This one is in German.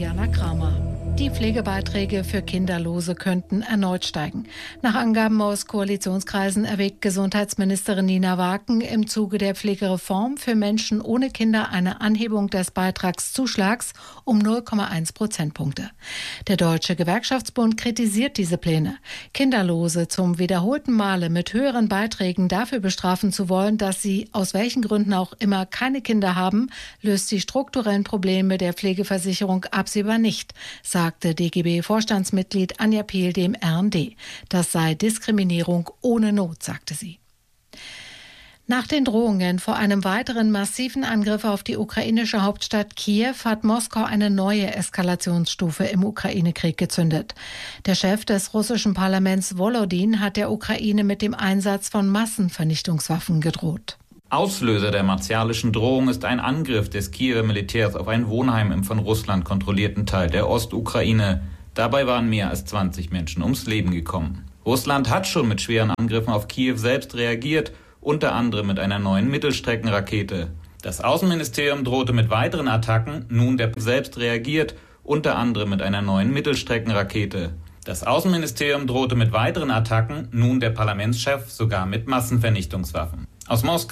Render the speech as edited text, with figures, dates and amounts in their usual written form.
Jana Kramer. Die Pflegebeiträge für Kinderlose könnten erneut steigen. Nach Angaben aus Koalitionskreisen erwägt Gesundheitsministerin Nina Waken im Zuge der Pflegereform für Menschen ohne Kinder eine Anhebung des Beitragszuschlags um 0,1 Prozentpunkte. Der Deutsche Gewerkschaftsbund kritisiert diese Pläne. Kinderlose zum wiederholten Male mit höheren Beiträgen dafür bestrafen zu wollen, dass sie aus welchen Gründen auch immer keine Kinder haben, löst die strukturellen Probleme der Pflegeversicherung absehbar nicht, sagte DGB-Vorstandsmitglied Anja Piel dem RND. Das sei Diskriminierung ohne Not, sagte sie. Nach den Drohungen vor einem weiteren massiven Angriff auf die ukrainische Hauptstadt Kiew hat Moskau eine neue Eskalationsstufe im Ukraine-Krieg gezündet. Der Chef des russischen Parlaments Volodin hat der Ukraine mit dem Einsatz von Massenvernichtungswaffen gedroht. Auslöser der martialischen Drohung ist ein Angriff des Kiewer Militärs auf ein Wohnheim im von Russland kontrollierten Teil der Ostukraine. Dabei waren mehr als 20 Menschen ums Leben gekommen. Russland hat schon mit schweren Angriffen auf Kiew selbst reagiert, unter anderem mit einer neuen Mittelstreckenrakete. Das Außenministerium drohte mit weiteren Attacken, nun der selbst reagiert, unter anderem mit einer neuen Mittelstreckenrakete. Das Außenministerium drohte mit weiteren Attacken, nun der Parlamentschef sogar mit Massenvernichtungswaffen. Aus Moskau